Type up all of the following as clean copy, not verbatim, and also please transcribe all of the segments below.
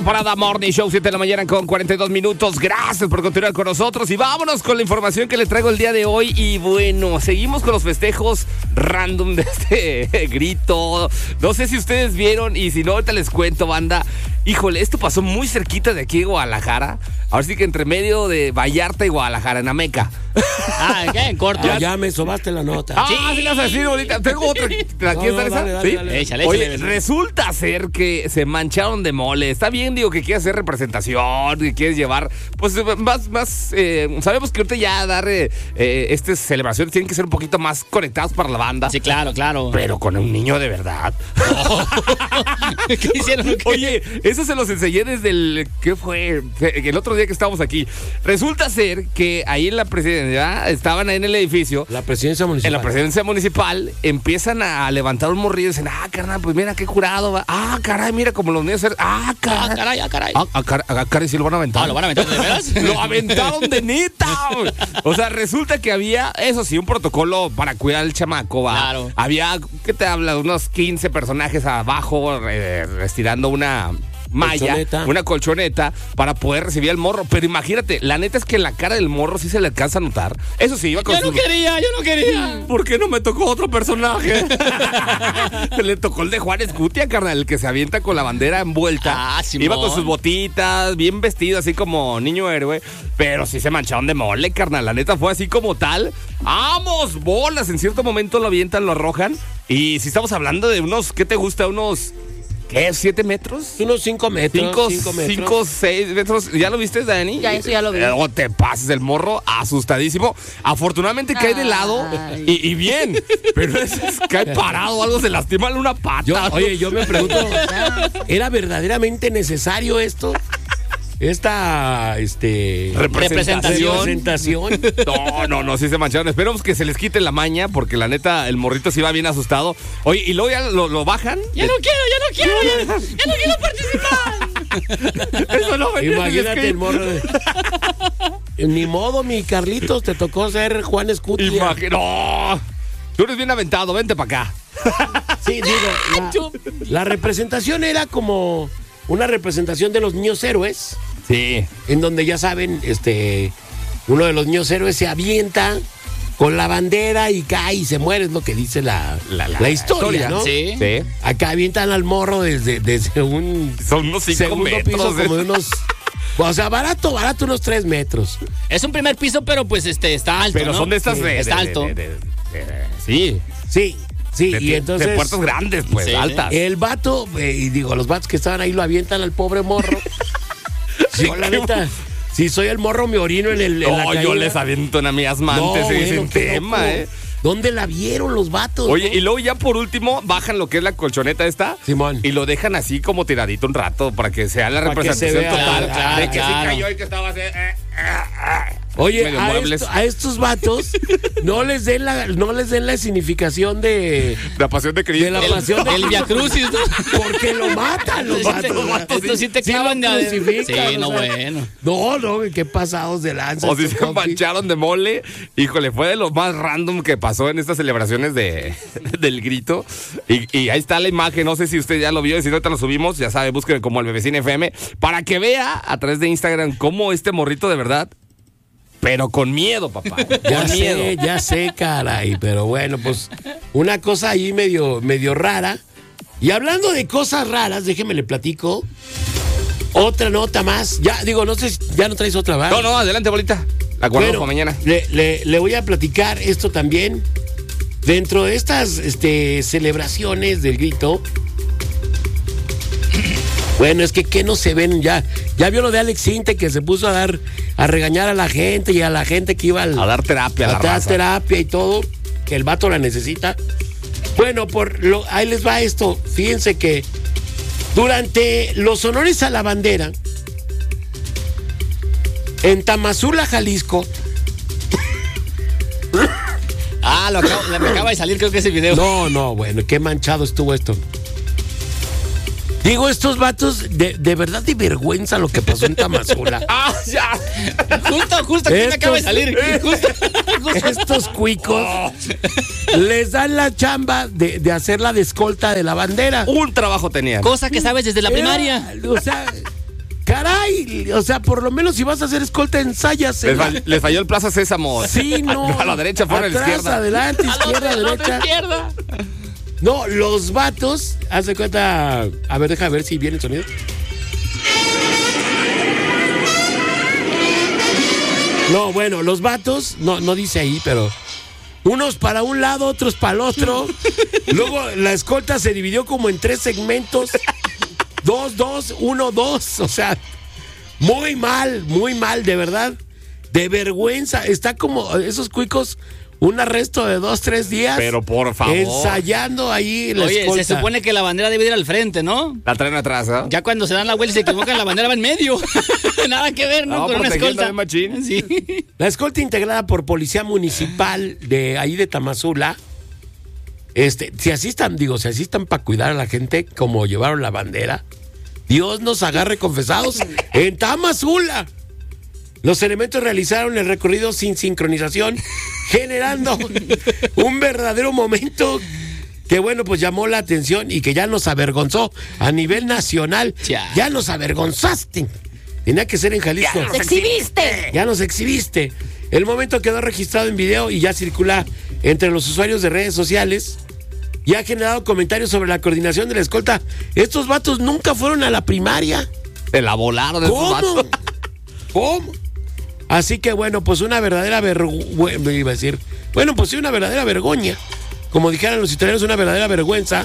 Parada Morning Show, 7 de la mañana con 42 minutos. Gracias por continuar con nosotros y vámonos con la información que les traigo el día de hoy. Y bueno, seguimos con los festejos random de este grito. No sé si ustedes vieron y si no, ahorita les cuento, banda. Híjole, esto pasó muy cerquita de aquí de Guadalajara. Ahora sí que entre medio de Vallarta y Guadalajara, en Ameca. ¿Qué? En corto. Ya me sobaste la nota. Sí, le vas a decir ahorita. Tengo otra. ¿Aquí está esa? Dale, ¿Sí? dale. Échale, Oye, resulta ser que se mancharon de mole. Está bien, digo, que quieres hacer representación, que quieres llevar, pues, más sabemos que ahorita ya dar estas celebraciones tienen que ser un poquito más conectadas para la banda. Sí, claro. Pero con un niño de verdad. ¿Qué hicieron? Oye, eso se los enseñé desde el... ¿Qué fue? El otro día que estábamos aquí. Resulta ser que ahí en la presidencia, estaban ahí en el edificio. La presidencia municipal. En la presidencia municipal empiezan a levantar un morrillo y dicen, carnal, pues mira qué curado va. Caray, mira como los niños hacer. Caray. Caray, sí lo van a aventar. ¿Lo van a aventar de veras? Lo aventaron de neta. O sea, resulta que había, eso sí, un protocolo para cuidar al chamaco, va. Claro. Había, ¿qué te habla? Unos 15 personajes abajo, estirando una malla, una colchoneta para poder recibir al morro. Pero imagínate, la neta es que la cara del morro sí se le alcanza a notar. Eso sí, iba con Yo no quería. ¿Por qué no me tocó otro personaje? Le tocó el de Juan Escutia, carnal, el que se avienta con la bandera envuelta. Simón. Iba con sus botitas, bien vestido, así como niño héroe. Pero sí se mancharon de mole, carnal. La neta fue así como tal. ¡Vamos! Bolas. En cierto momento lo avientan, lo arrojan. Y si estamos hablando de unos, ¿qué te gusta? Unos... ¿Qué? ¿7 metros? Unos 5 metros. 5, 6 metros. ¿Ya lo viste, Dani? Ya, eso ya lo vi. No te pases, el morro asustadísimo. Afortunadamente cae de lado y bien. Pero cae parado, algo se lastima una pata. Yo me pregunto, ¿era verdaderamente necesario esto? Esta representación. No, sí se mancharon. Esperemos que se les quite la maña, porque la neta, el morrito sí va bien asustado. Oye, y luego ya lo bajan. Ya no quiero participar. Eso no me Imagínate el morro. Ni modo, mi Carlitos, te tocó ser Juan Escutia. No, tú eres bien aventado, vente para acá. Sí, digo, la representación era como una representación de los niños héroes. Sí. En donde ya saben, uno de los niños héroes se avienta con la bandera y cae y se muere, es lo que dice la historia, ¿no? Sí. Acá avientan al morro desde un son unos 5 segundo metros, piso, como de unos... O sea, barato, unos 3 metros. Es un primer piso, pero pues está alto, pero ¿no? son de estas está alto. Sí, y entonces... de puertas grandes, pues, Sí, altas. El vato, los vatos que estaban ahí lo avientan al pobre morro. Yo, la neta, si soy el morro, me orino en la caída. Yo les aviento a mi asmante, sin tema, ¿Dónde la vieron los vatos? Oye, ¿no? y luego ya por último bajan lo que es la colchoneta esta, Simón, y lo dejan así como tiradito un rato para que sea la representación total claro, de que sí claro. cayó y que estaba así. Oye, medio muebles. a estos vatos no les den la significación de La pasión de Cristo. de la pasión de El Via Crucis, ¿no? porque lo matan los vatos. Esto sí te clavan lo de... crucifican, Sí, no, o sea, bueno. No, qué pasados de lanza. O si estos se compis. mancharon de mole. Híjole, fue de lo más random que pasó en estas celebraciones del grito. Y ahí está la imagen. No sé si usted ya lo vio. Y si no, ahorita lo subimos. Ya sabe, búsquenme como el Bebecín FM. Para que vea a través de Instagram cómo este morrito de verdad. Pero con miedo, papá. Ya sé, caray. Pero bueno, pues una cosa ahí medio rara. Y hablando de cosas raras, déjeme le platico. Otra nota más. Ya, digo, no sé, ya no traes otra, ¿verdad? No, adelante, bolita. La guardamos para mañana. Le voy a platicar esto también. Dentro de estas celebraciones del grito. Bueno, es que ¿qué no se ven ya? Ya vio lo de Alex Sinte, que se puso a regañar a la gente y a la gente que iba A dar terapia a la a dar raza. terapia y todo, que el vato la necesita. Bueno, ahí les va esto. Fíjense que durante los honores a la bandera en Tamazula, Jalisco. Me acaba de salir, creo que ese video. No, bueno, qué manchado estuvo esto. Digo, estos vatos, de verdad de vergüenza lo que pasó en Tamazula. Ya. Justo aquí me acaba de salir. Justo. Estos cuicos les dan la chamba de hacer la escolta de la bandera. Un trabajo tenían. Cosa que sabes desde la primaria. O sea, Ay, o sea, por lo menos si vas a hacer escolta, ensayas. Les falló el Plaza Sésamo. Sí, no. A la derecha, fuera, a la Atrás, izquierda. adelante, izquierda, A la derecha. izquierda. No, los vatos, haz de cuenta. A ver, deja ver si viene el sonido. No, bueno, los vatos, no dice ahí, pero unos para un lado, otros para el otro. Luego la escolta se dividió como en 3 segmentos. 2, 2, 1, 2. O sea, muy mal, de verdad. De vergüenza. Está como esos cuicos, un arresto de 2, 3 días. Pero por favor. Ensayando ahí la Oye, escolta. se supone que la bandera debe ir al frente, ¿no? La traen atrás, ¿ah? Ya cuando se dan la vuelta y se equivocan, la bandera va en medio. Nada que ver, ¿no? No, Con una protegiendo escolta. de machín. Sí. La escolta integrada por Policía Municipal de ahí de Tamazula. Si así están para cuidar a la gente como llevaron la bandera, Dios nos agarre confesados en Tamazula. Los elementos realizaron el recorrido sin sincronización, generando un verdadero momento que, bueno, pues llamó la atención y que ya nos avergonzó a nivel nacional. Ya nos avergonzaste. Tenía que ser en Jalisco. ¡Te exhibiste! Ya nos exhibiste. El momento quedó registrado en video y ya circula entre los usuarios de redes sociales y ha generado comentarios sobre la coordinación de la escolta. Estos vatos nunca fueron a la primaria. Se la volaron de esos ¿Cómo? vatos. ¿Cómo? Así que bueno, pues una verdadera vergüenza. Iba a decir, bueno, pues sí, una verdadera vergoña. Como dijeran los italianos, una verdadera vergüenza.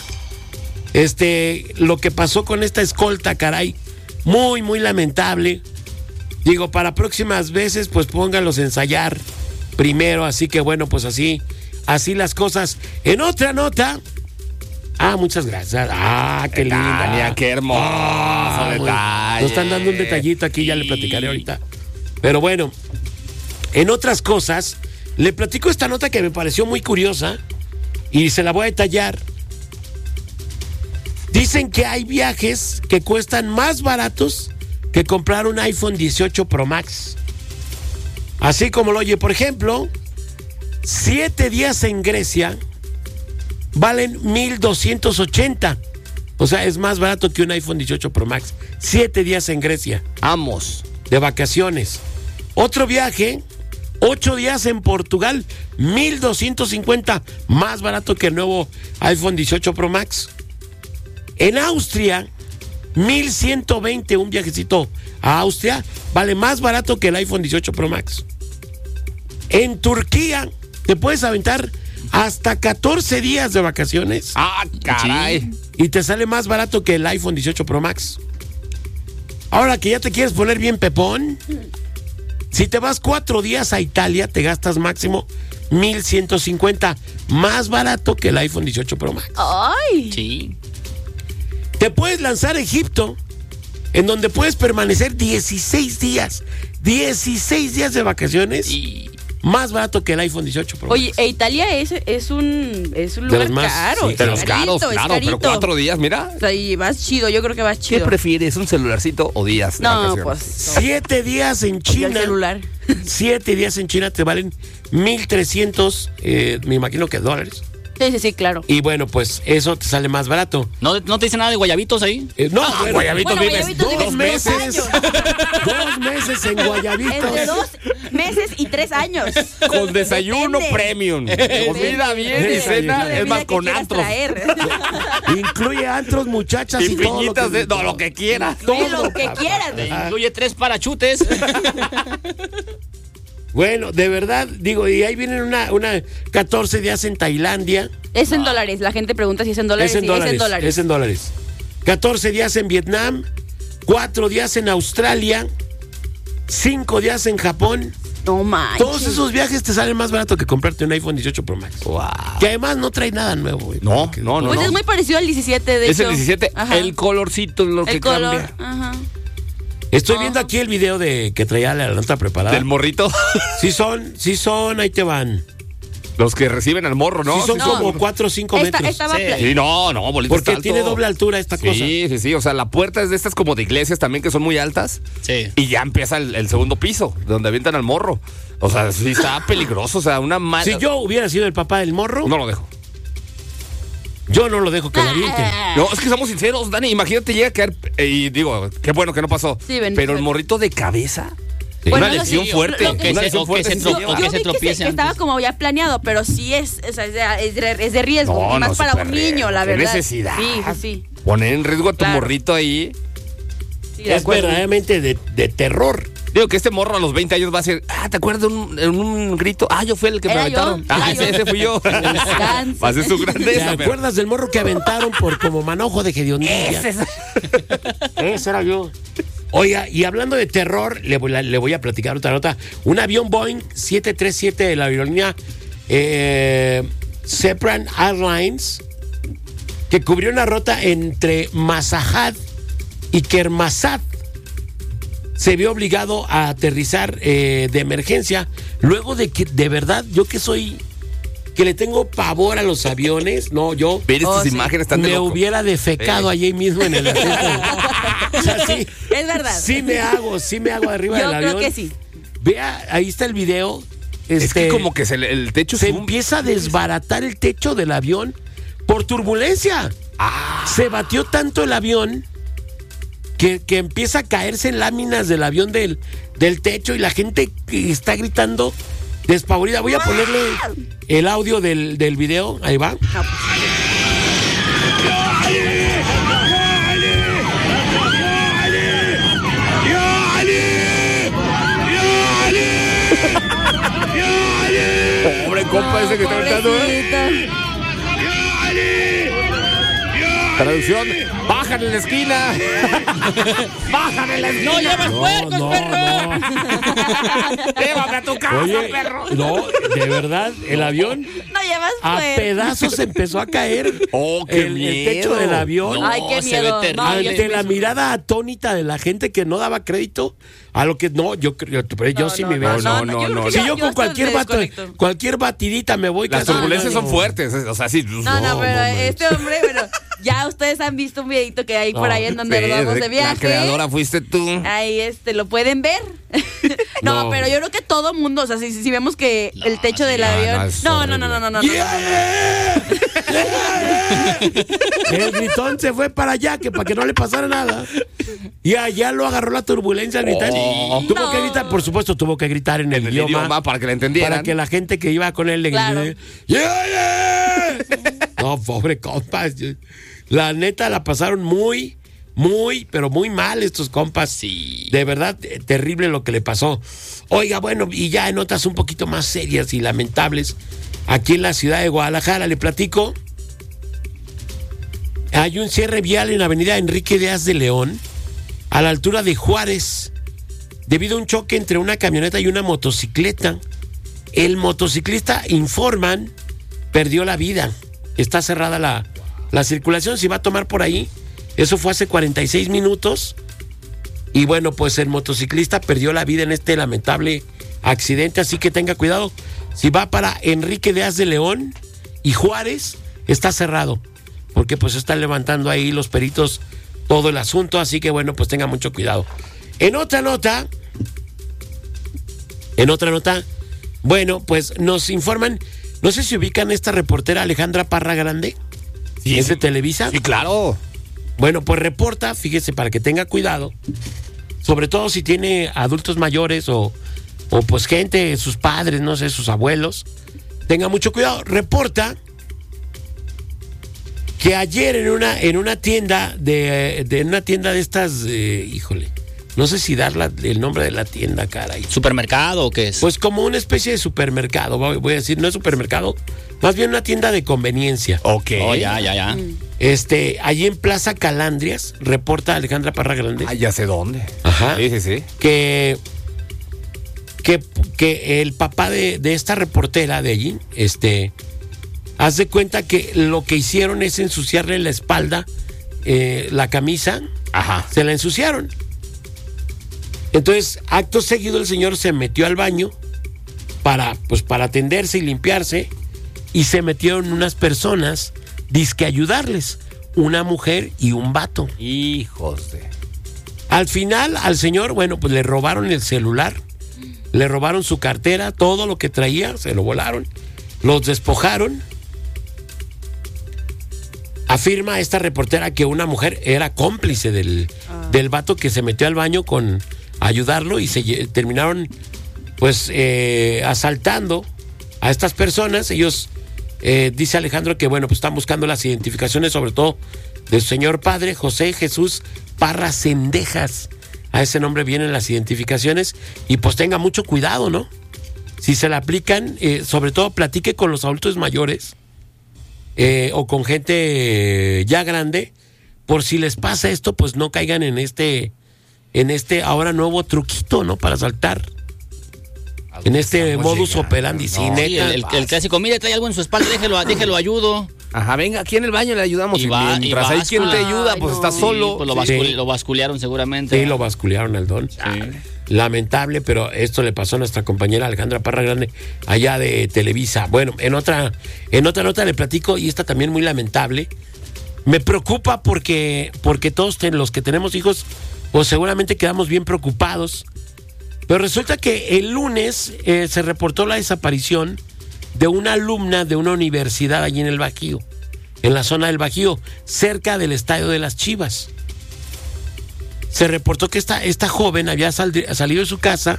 Lo que pasó con esta escolta, caray. Muy, muy lamentable. Digo, para próximas veces, pues pónganlos a ensayar primero. Así que bueno, pues así las cosas. En otra nota. Muchas gracias. Qué linda. Tania, qué hermoso detalle. Nos están dando un detallito aquí, ya le platicaré ahorita. Pero bueno, en otras cosas, le platico esta nota que me pareció muy curiosa y se la voy a detallar. Dicen que hay viajes que cuestan más baratos que comprar un iPhone 18 Pro Max. Así como lo oye, por ejemplo, 7 días en Grecia valen 1,280. O sea, es más barato que un iPhone 18 Pro Max. 7 días en Grecia. Amos. De vacaciones. Otro viaje, 8 días en Portugal, 1,250, más barato que el nuevo iPhone 18 Pro Max. En Austria, 1,120, un viajecito a Austria, vale más barato que el iPhone 18 Pro Max. En Turquía, te puedes aventar hasta 14 días de vacaciones. Caray. Y te sale más barato que el iPhone 18 Pro Max. Ahora que ya te quieres poner bien pepón, si te vas 4 días a Italia, te gastas máximo 1,150, más barato que el iPhone 18 Pro Max. ¡Ay! Sí. Te puedes lanzar a Egipto, en donde puedes permanecer 16 días. 16 días de vacaciones. Y Más barato que el iPhone 18 Pro Max. Oye, Italia es un lugar más, caro. sí, es De los carito, caros, es claro, carito. pero 4 días, mira. O sea, y vas chido, yo creo que vas ¿Qué chido. prefieres, un celularcito o días de No, vacaciones? pues. 7 días en Y el China. celular. 7 días en China te valen 1,300, me imagino que $. Sí, claro. Y bueno, pues eso te sale más barato. ¿No te dice nada de guayabitos ahí? No, bueno, Guayabitos Bueno, vives Guayabitos vives 2 2 meses. años. 2 meses en Guayabitos. Entre 2 meses y 3 años. Con desayuno Depende. premium. Comida bien y Depende. cena, De es vida más que con quieras antros. traer. Incluye antros, muchachas Y y todo lo piñitas que, de lo que quieras. Incluye lo que quieras. Te incluye 3 parachutes. Bueno, de verdad, digo, y ahí vienen una 14 días en Tailandia. Es en dólares. La gente pregunta si es en dólares. Es en Sí, dólares. es en dólares. Es en dólares. 14 días en Vietnam, 4 días en Australia, 5 días en Japón. No manches. Todos esos viajes te salen más barato que comprarte un iPhone 18 Pro Max. Wow. Que además no trae nada nuevo, güey. No. Pues es muy parecido al 17, de Es hecho. el 17, Ajá. el colorcito es lo que El color. cambia. Ajá. Estoy viendo aquí el video de que traía la nota preparada. Del morrito. Sí son, ahí te van. Los que reciben al morro, ¿no? Sí son No. como 4 o 5 metros. Estaba Sí. Sí, no, bolito Porque está alto. tiene doble altura esta cosa. Sí. O sea, la puerta es de estas como de iglesias también que son muy altas. Sí. Y ya empieza el segundo piso, donde avientan al morro. O sea, sí está peligroso. O sea, una mala. Si yo hubiera sido el papá del morro, No lo dejo. Yo no lo dejo que la avienten. No, es que somos sinceros, Dani. Imagínate, llega a caer. Y digo, qué bueno que no pasó. Sí, bendito pero el sea. morrito de cabeza. Bueno, una eso lesión sí, fuerte. lo que Una se- lesión o que fuerte se sí tro- se lleva. o que Yo se vi tropiece que estaba antes. como ya planeado, pero sí es de riesgo. No, y más no, para súper un niño, la riesgo. Qué verdad. necesidad. Sí. Poner en riesgo a tu Claro. morrito ahí. Sí, de Es acuerdo. verdaderamente de terror. Digo que este morro a los 20 años va a ser. ¿Te acuerdas de un grito? Yo fui el que me Era yo, aventaron. era yo. Ese fui yo. Descanse. Va a ser su ¿Te grandeza. pero- acuerdas del morro que aventaron por como manojo de hediondilla? Ese era yo. Oiga, y hablando de terror, le voy a platicar otra nota. Un avión Boeing 737 de la aerolínea Safran Airlines, que cubrió una ruta entre Mazahad y Kermasad, se vio obligado a aterrizar de emergencia luego de que, de verdad, yo que le tengo pavor a los aviones, no, yo Ver estas sí. imágenes tan de me loco. hubiera defecado allí mismo en el asiento. O sea, sí, Es verdad. sí me hago arriba Yo del creo avión. que sí. Vea, ahí está el video. Es que como que el techo se es un- empieza a desbaratar el techo del avión por turbulencia. Se batió tanto el avión que empieza a caerse láminas del avión del techo y la gente que está gritando despavorida. Voy a ponerle el audio del video. Ahí va. Pobre compa ese que está gritando. Pobrecito. Traducción. Bajan en la esquina. Bajan en la esquina. ¡No llevas puercos, perro! Llévame a tu casa, Oye, perro. no, de verdad, el avión No llevas a fuerte. pedazos empezó a caer Oh, qué el miedo. techo del avión. No, Ay, qué se ve miedo. terrible. No, yo Ante sí la me- mirada atónita de la gente que no daba crédito a lo que no, yo creo, pero yo sí me veo. no, yo creo que Si yo con hasta desconecto. cualquier batidita me voy Las casi- turbulencias son fuertes. O sea, sí. No, pero este hombre, bueno, ya ustedes han visto un videito que hay por ahí en donde nos vamos de La viaje. creadora fuiste tú. Ahí lo pueden ver. no, No. pero yo creo que todo mundo, o sea, si vemos que el techo del no, avión. es No, horrible. no. El gritón se fue para allá, que para que no le pasara nada. Y allá lo agarró la turbulencia al gritar. Tuvo No. que gritar, por supuesto, tuvo que gritar en el idioma. Para que la entendieran. Para que la gente que iba con él le Claro. grite, No, pobre compas. La neta la pasaron pero muy mal estos compas. Sí. De verdad, terrible lo que le pasó. Oiga, bueno, y ya en notas un poquito más serias y lamentables, aquí en la ciudad de Guadalajara, le platico. Hay un cierre vial en la avenida Enrique Díaz de León, a la altura de Juárez, debido a un choque entre una camioneta y una motocicleta. El motociclista, informan, perdió la vida. Está cerrada la circulación, si va a tomar por ahí. Eso fue hace 46 minutos. Y bueno, pues el motociclista perdió la vida en este lamentable accidente, así que tenga cuidado. Si va para Enrique Díaz de León y Juárez, está cerrado, porque pues están levantando ahí los peritos todo el asunto, así que bueno, pues tenga mucho cuidado. En otra nota, bueno, pues nos informan, no sé si ubican esta reportera Alejandra Parra Grande, Sí, es de sí. Televisa. Sí, claro. Bueno, pues reporta, fíjese, para que tenga cuidado, sobre todo si tiene adultos mayores o pues gente, sus padres, no sé, sus abuelos, tenga mucho cuidado. Reporta que ayer en una tienda de una tienda de estas, híjole, no sé si dar el nombre de la tienda, caray. ¿Supermercado o qué es? Pues como una especie de supermercado, voy a decir, no es supermercado, más bien una tienda de conveniencia. Ok. Oh, ya. Allí en Plaza Calandrias, reporta Alejandra Parra Grande. Ah, ya sé dónde. Ajá. Sí. Que el papá de esta reportera de allí, haz de cuenta que lo que hicieron es ensuciarle la espalda, la camisa, Ajá. se la ensuciaron. Entonces, acto seguido el señor se metió al baño para atenderse y limpiarse, y se metieron unas personas dizque ayudarles, una mujer y un vato. Hijos de. Al final, al señor, bueno, pues le robaron el celular, le robaron su cartera, todo lo que traía, se lo volaron, los despojaron. Afirma esta reportera que una mujer era cómplice del vato que se metió al baño a ayudarlo y terminaron pues asaltando a estas personas. Ellos, dice Alejandro que bueno, pues están buscando las identificaciones, sobre todo del señor padre José Jesús Parra Cendejas. A ese nombre vienen las identificaciones y pues tenga mucho cuidado, ¿no? Si se la aplican, sobre todo platique con los adultos mayores o con gente ya grande, por si les pasa esto, pues no caigan en este ahora nuevo truquito, ¿no? Para asaltar. En este modus operandi, sí, neta. El clásico, mire, trae algo en su espalda, déjelo ayudo. Ajá, venga, aquí en el baño le ayudamos. Y va, mientras hay quien te ayuda, pues está solo. Pues lo basculearon seguramente. Sí, lo basculearon al don. Sí. Lamentable, pero esto le pasó a nuestra compañera Alejandra Parra Grande, allá de Televisa. Bueno, en otra nota le platico, y esta también muy lamentable. Me preocupa porque todos los que tenemos hijos, pues seguramente quedamos bien preocupados. Pero resulta que el lunes se reportó la desaparición de una alumna de una universidad allí en el Bajío, en la zona del Bajío, cerca del estadio de las Chivas. Se reportó que esta joven había salido de su casa,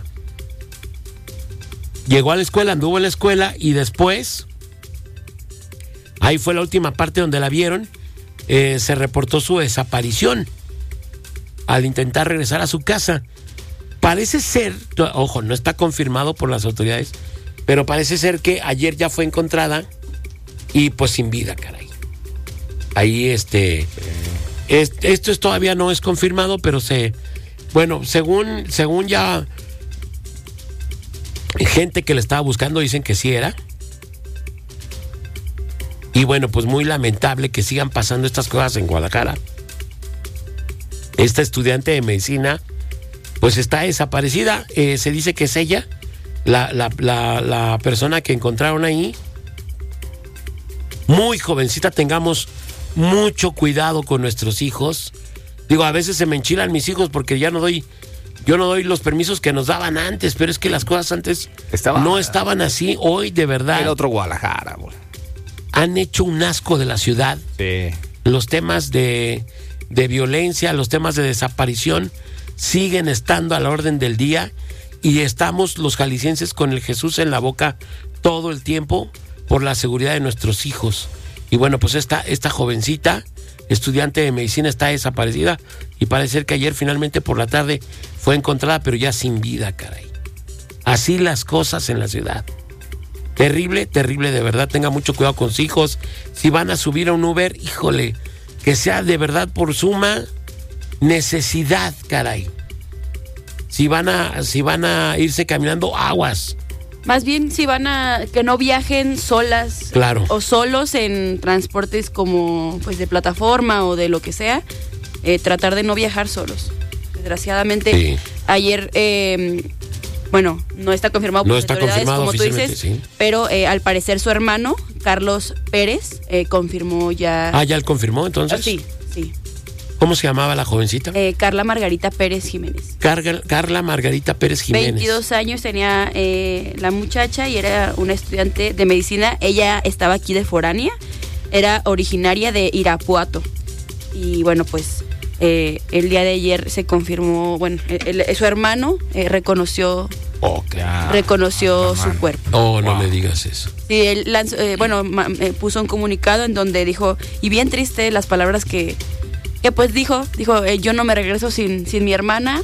llegó a la escuela, anduvo en la escuela y después, ahí fue la última parte donde la vieron, se reportó su desaparición al intentar regresar a su casa. Parece ser, ojo, no está confirmado por las autoridades, pero parece ser que ayer ya fue encontrada y pues sin vida, caray. Ahí esto todavía no es confirmado, pero según ya gente que le estaba buscando dicen que sí era. Y bueno, pues muy lamentable que sigan pasando estas cosas en Guadalajara. Esta estudiante de medicina pues está desaparecida. Se dice que es ella, la persona que encontraron ahí. Muy jovencita, tengamos mucho cuidado con nuestros hijos. Digo, a veces se me enchilan mis hijos porque yo no doy los permisos que nos daban antes, pero es que las cosas antes no estaban así. Hoy, de verdad, el otro Guadalajara, güey. Han hecho un asco de la ciudad. Sí. Los temas de violencia, los temas de desaparición siguen estando a la orden del día y estamos los jaliscienses con el Jesús en la boca todo el tiempo por la seguridad de nuestros hijos. Y bueno, pues esta jovencita, estudiante de medicina, está desaparecida y parece ser que ayer finalmente por la tarde fue encontrada, pero ya sin vida, caray. Así las cosas en la ciudad. Terrible, terrible, de verdad. Tenga mucho cuidado con sus hijos. Si van a subir a un Uber, híjole, que sea de verdad por suma necesidad, caray. Si van a irse caminando, aguas. Más bien si que no viajen solas, claro, o solos en transportes como pues de plataforma o de lo que sea, tratar de no viajar solos. Desgraciadamente, sí. Ayer, bueno, no está confirmado por las autoridades, como tú dices, sí. Pero al parecer su hermano, Carlos Pérez, confirmó ya. Ah, ¿ya él confirmó entonces? Sí. ¿Cómo se llamaba la jovencita? Carla Margarita Pérez Jiménez. Carla Margarita Pérez Jiménez. 22 años tenía la muchacha y era una estudiante de medicina. Ella estaba aquí de foránea, era originaria de Irapuato. Y bueno, pues el día de ayer se confirmó, bueno, su hermano reconoció su cuerpo. Oh, no me digas eso. Sí, él puso un comunicado en donde dijo, y bien triste las palabras que pues dijo, yo no me regreso sin mi hermana,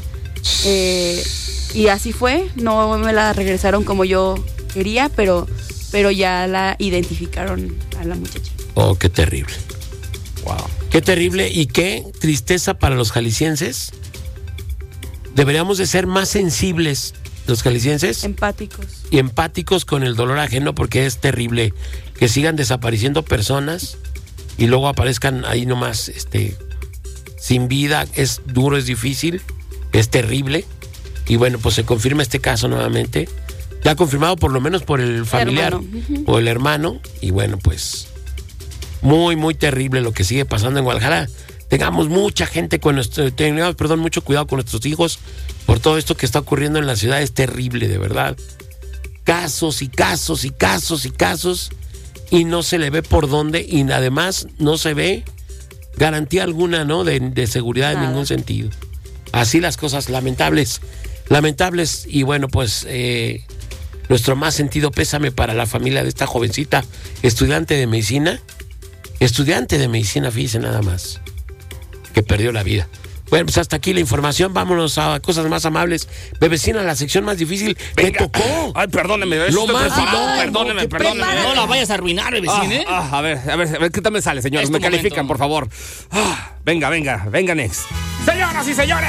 y así fue, no me la regresaron como yo quería, pero ya la identificaron a la muchacha. Oh, qué terrible. Wow. Qué terrible y qué tristeza para los jaliscienses. Deberíamos de ser más sensibles los jaliscienses. Empáticos con el dolor ajeno, porque es terrible que sigan desapareciendo personas y luego aparezcan ahí nomás, sin vida. Es duro, es difícil, es terrible. Y bueno, pues se confirma este caso nuevamente. Ya confirmado por lo menos por el familiar o el hermano. Y bueno, pues muy, muy terrible lo que sigue pasando en Guadalajara. Tengamos mucha gente mucho cuidado con nuestros hijos por todo esto que está ocurriendo en la ciudad. Es terrible, de verdad. Casos y casos y casos y casos. y no se le ve por dónde y además no se ve garantía alguna, ¿no? De seguridad en ningún sentido. Así las cosas, lamentables. Y bueno, pues nuestro más sentido pésame para la familia de esta jovencita estudiante de medicina, fíjese nada más, que perdió la vida. Bueno, pues hasta aquí la información, vámonos a cosas más amables. Bebecina, la sección más difícil, te tocó. Ay, perdóneme, Lo más perdóneme. No la vayas a arruinar, vecino, ¿eh? A ver, ¿qué tal me sale, señores? Me califican, por favor. Venga, Nex. Señoras y señores,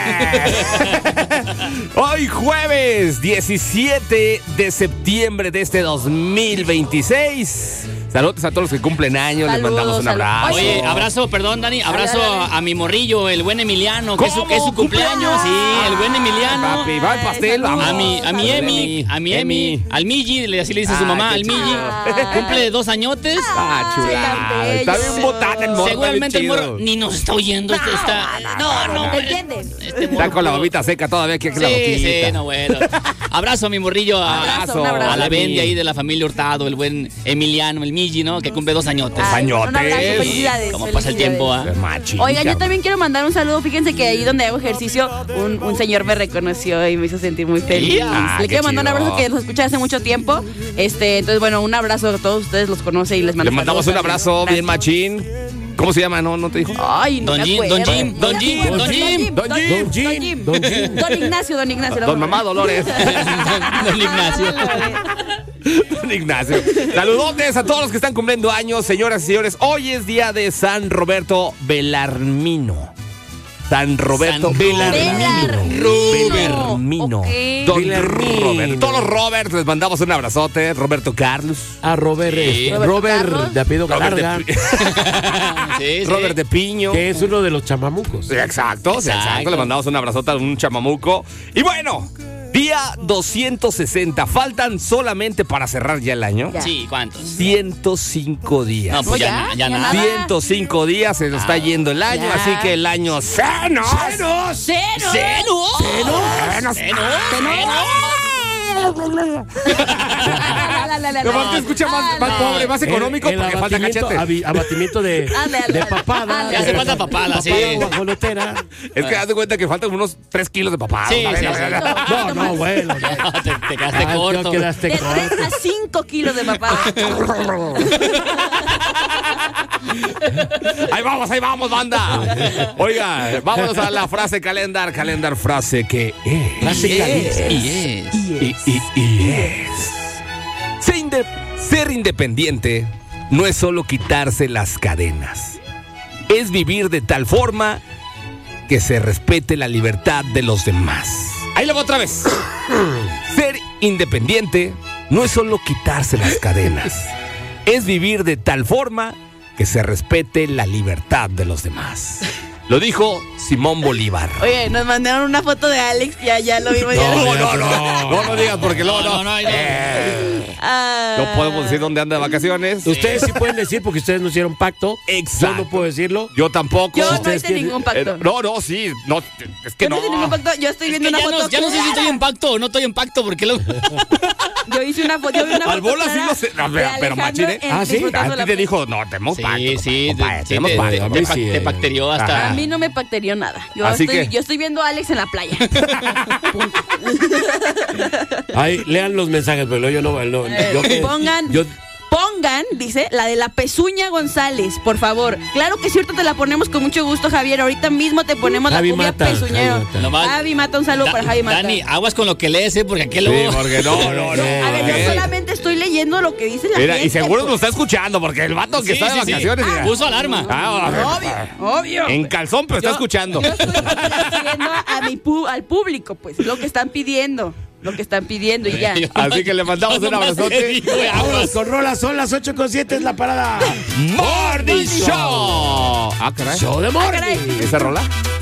hoy jueves 17 de septiembre de este 2026. Saludos a todos los que cumplen años, les mandamos un abrazo. Oye, abrazo, perdón, Dani, abrazo a mi morrillo, el buen Emiliano, que es su cumpleaños. Sí, el buen Emiliano. Papi, va el pastel, vamos. A mi Emi, al Migi, así le dice su mamá, al Migi. Cumple 2 añotes. Chula. Está bien botada el morro. Seguramente el morro ni nos está oyendo. No, ¿te entiendes? Está con la bobita seca todavía aquí en la boquita. Sí, no, bueno. Abrazo a mi morrillo, un abrazo. a la Bendy ahí de la familia Hurtado, el buen Emiliano, el Migi, ¿no? Que cumple 2 añotes. Un abrazo, felicidades. ¿Cómo pasa el tiempo, Oigan, yo también quiero mandar un saludo. Fíjense que ahí donde hago ejercicio, un señor me reconoció y me hizo sentir muy feliz. Le quiero mandar un abrazo que los escuché hace mucho tiempo. Entonces, bueno, un abrazo a todos ustedes, los conoce y les mando Le mandamos un abrazo bien machín. ¿Cómo se llama? ¿No te dijo? Ay, no Don Jim. Don Ignacio. Don Mamá Dolores. Don Ignacio. Don Ignacio. Saludotes a todos los que están cumpliendo años, señoras y señores. Hoy es día de San Roberto Belarmino. San Roberto Belarmino. Okay. Don Robert. Todos los Roberts les mandamos un abrazote. Roberto Carlos. A Robert de apellido Galarga, Robert de Piño. que es uno de los chamamucos. Sí, exacto. Le mandamos un abrazote a un chamamuco. Y bueno, día 260. Faltan solamente para cerrar ya el año. Sí, ¿cuántos? 105 días. No, pues ya nada. 105 días se nos está yendo el año, así que el año ¡Senos! Pero que escucha más pobre, más económico, porque falta cachete. Abatimiento de papada. Ya hace falta papada, sí. Guajolotera. Es que haz de cuenta que faltan unos 3 kilos de papada. Sí. No, bueno. Te quedaste corto. De 3 a 5 kilos de papá. Ahí vamos, banda. Oiga, vámonos a la frase calendar frase que es. Frase calendar. Y es. Ser independiente no es solo quitarse las cadenas. Es vivir de tal forma que se respete la libertad de los demás. Ahí le voy otra vez. Ser independiente no es solo quitarse las cadenas. Es vivir de tal forma que se respete la libertad de los demás. Lo dijo Simón Bolívar. Oye, nos mandaron una foto de Alex, ya lo vimos. No digas porque luego no podemos decir dónde anda de vacaciones. Ustedes sí pueden decir porque ustedes no hicieron pacto. Exacto. Yo no puedo decirlo. Yo tampoco. Yo no hice ningún pacto. Sí. No, es que Yo no hice ningún pacto. Yo estoy viendo una foto. Ya no sé si estoy en pacto o no estoy en pacto, porque lo... Yo hice una foto. Al bola sí lo sé. Pero machine. ¿sí? A ti te dijo, no, tenemos pacto. Sí, tenemos pacto. te pacterió hasta... A mí no me pacterió nada. Yo estoy viendo a Alex en la playa. Ahí, lean los mensajes, pero yo no. Pongan, dice, la de la Pezuña González, por favor. Claro que es cierto, te la ponemos con mucho gusto, Javier. Ahorita mismo te ponemos Javi la cumbia Mata, pezuñero. Javi Mata, un saludo para Javi Mata. Dani, aguas con lo que lees, porque aquí luego... Sí, porque no. A ver, yo solamente estoy leyendo lo que dice la Mira, gente. Y seguro nos está escuchando, porque el vato que está de vacaciones... Puso alarma. Obvio. En calzón, pero está escuchando. Yo estoy viendo al público, pues, lo que están pidiendo. Y ya. Así que le mandamos un abrazote. Vámonos con rolas, son las 8:07, es la parada. Morning Show. Show de Morning. ¿Esa rola?